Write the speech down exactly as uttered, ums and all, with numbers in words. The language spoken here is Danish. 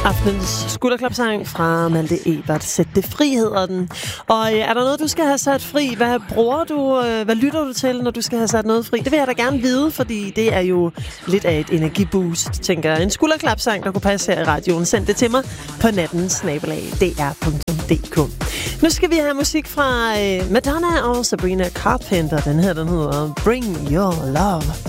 Aftens skulderklapsang fra Malte Ebert. Sæt det fri hedder den. Og øh, er der noget, du skal have sat fri? Hvad bruger du? Øh, hvad lytter du til, når du skal have sat noget fri? Det vil jeg da gerne vide, fordi det er jo lidt af et energiboost, tænker jeg. En skulderklapsang, der kunne passe her i radioen. Send det til mig på natten snabel-a d r punktum d k. Nu skal vi have musik fra øh, Madonna og Sabrina Carpenter. Den her, den hedder Bring Your Love.